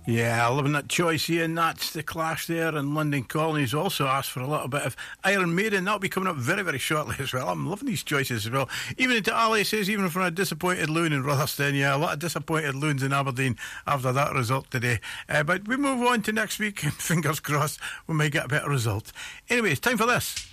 Yeah, loving that choice, Ian. That's the Clash there, and London Colonies also asked for a little bit of Iron Maiden. That'll be coming up very, very shortly as well. I'm loving these choices as well. Even into Ali says, even from a disappointed loon in Rotherstone, yeah, a lot of disappointed loons in Aberdeen after that result today. But we move on to next week, fingers crossed we might get a better result. Anyway, it's time for this.